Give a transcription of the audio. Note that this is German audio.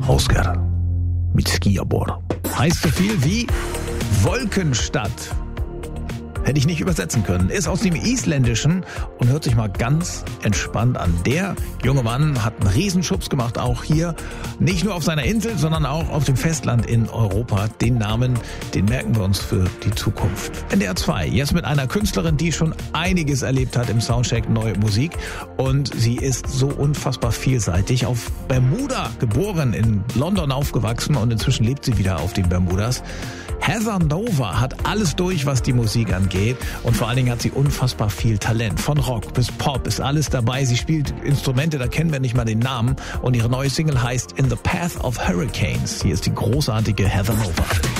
Oscar mit Skiabor. Heißt so viel wie Wolkenstadt. Hätte ich nicht übersetzen können. Ist aus dem Isländischen und hört sich mal ganz entspannt an. Der junge Mann hat einen Riesenschubs gemacht, auch hier. Nicht nur auf seiner Insel, sondern auch auf dem Festland in Europa. Den Namen, den merken wir uns für die Zukunft. NDR 2, jetzt mit einer Künstlerin, die schon einiges erlebt hat im Soundcheck Neue Musik. Und sie ist so unfassbar vielseitig. Auf Bermuda geboren, in London aufgewachsen und inzwischen lebt sie wieder auf den Bermudas. Heather Nova hat alles durch, was die Musik angeht, und vor allen Dingen hat sie unfassbar viel Talent. Von Rock bis Pop ist alles dabei. Sie spielt Instrumente, da kennen wir nicht mal den Namen, und ihre neue Single heißt In the Path of Hurricanes. Hier ist die großartige Heather Nova.